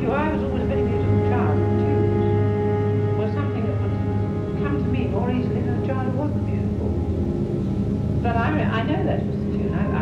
you, I was always a very beautiful child. Tunes were something that would come to me more easily than a child who wasn't beautiful. But I know that was the tune.